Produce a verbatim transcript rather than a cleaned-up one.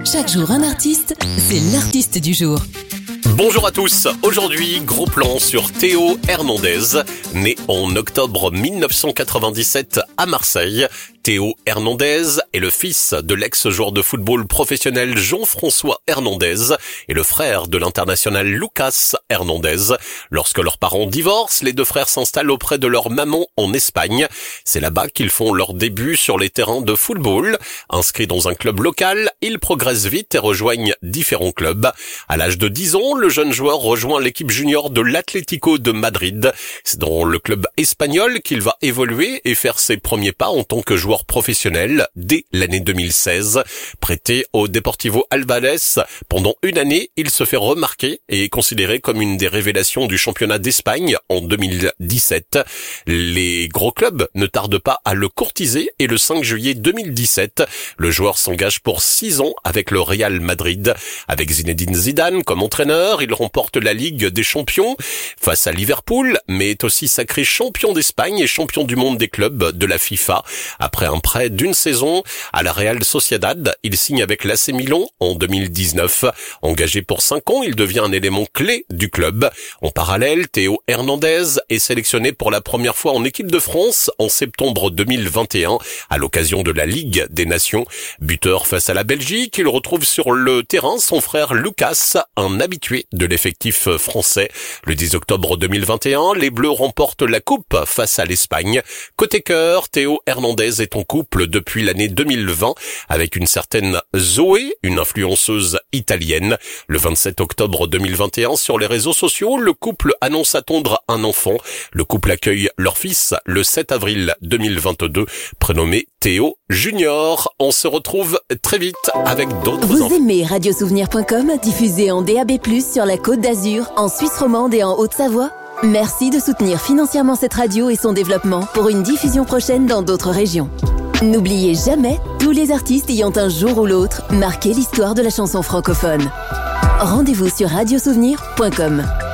Chaque jour un artiste, c'est l'artiste du jour. Bonjour à tous, aujourd'hui gros plan sur Théo Hernandez, né en octobre mille neuf cent quatre-vingt-dix-sept à Marseille. Théo Hernandez est le fils de l'ex-joueur de football professionnel Jean-François Hernandez et le frère de l'international Lucas Hernandez. Lorsque leurs parents divorcent, les deux frères s'installent auprès de leur maman en Espagne. C'est là-bas qu'ils font leur début sur les terrains de football. Inscrits dans un club local, ils progressent vite et rejoignent différents clubs. À l'âge de dix ans, le jeune joueur rejoint l'équipe junior de l'Atlético de Madrid. C'est dans le club espagnol qu'il va évoluer et faire ses premiers pas en tant que joueur professionnel dès l'année deux mille seize. Prêté au Deportivo Alavés pendant une année, il se fait remarquer et est considéré comme une des révélations du championnat d'Espagne en deux mille dix-sept. Les gros clubs ne tardent pas à le courtiser et le cinq juillet deux mille dix-sept, le joueur s'engage pour six ans avec le Real Madrid. Avec Zinedine Zidane comme entraîneur, il remporte la Ligue des Champions face à Liverpool, mais est aussi sacré champion d'Espagne et champion du monde des clubs de la FIFA. Après un prêt d'une saison à la Real Sociedad, il signe avec l'A C Milan en deux mille dix-neuf. Engagé pour cinq ans, il devient un élément clé du club. En parallèle, Théo Hernandez est sélectionné pour la première fois en équipe de France en septembre deux mille vingt et un à l'occasion de la Ligue des Nations. Buteur face à la Belgique, il retrouve sur le terrain son frère Lucas, un habitué de l'effectif français. Le dix octobre deux mille vingt et un, les Bleus remportent la coupe face à l'Espagne. Côté cœur, Théo Hernandez est en couple depuis l'année deux mille vingt avec une certaine Zoé, une influenceuse italienne. Le vingt-sept octobre deux mille vingt et un, sur les réseaux sociaux, le couple annonce attendre un enfant. Le couple accueille leur fils le sept avril deux mille vingt-deux, prénommé Théo Junior. On se retrouve très vite avec d'autres Vous enfants. aimez radiosouvenir point com, diffusé en D A B plus, sur la Côte d'Azur, en Suisse romande et en Haute-Savoie? Merci de soutenir financièrement cette radio et son développement pour une diffusion prochaine dans d'autres régions. N'oubliez jamais, tous les artistes ayant un jour ou l'autre marqué l'histoire de la chanson francophone. Rendez-vous sur radiosouvenir point com.